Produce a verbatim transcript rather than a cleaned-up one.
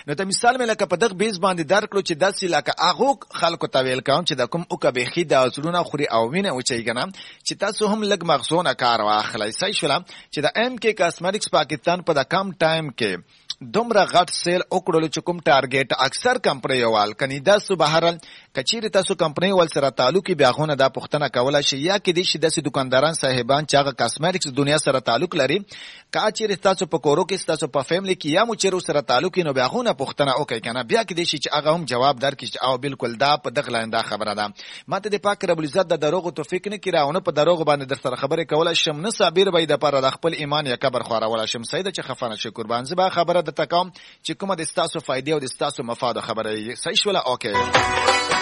نو ته مثال مې لکه په دغه بیس باندې درکړو چې داسې لکه هغو خلکو ته ویل کوم چې د کوم اوکه بیخي د زړونه خوري او وینه وچوي که نه چې تاسو هم لږ مغزونه کار واخلئ. صحیح شوله چې د ایم کې کاسمیټکس پاکستان په د کم ټایم کې دومره غټ سیل وکړلو چې کوم ټارګیټ اکثر کمپنۍ وال کني داسې بهرل کچېرې تاسو کمپنۍ ول سره تعلق بیا غونه دا پوښتنه کوله شي یا کې دې شي داسې دکانداران صاحبان چې هغه کاسمیټکس دنیا سره تعلق لري که چېرې تاسو په کورو کې تاسو په فیملی کې یا مو چېرې سره تعلق نو بیا غونه پوښتنه وکړئ کنه بیا کې دې شي چې هغه هم جواب درکړي چې او بالکل دا په دغه لاین دا خبره ده. ماته د پاک رب العزت د دروغو توفیق نه کړي او نه په دروغ باندې در سره خبرې کوله شم نه صابر به د پر د خپل ایمان یا قبر خوراوله شم. سید چې خفانه شي قربان زبا خبره د تکام چې کومه د تاسو فائدې او د تاسو مفاد خبره یې صحیح شوله. اوکې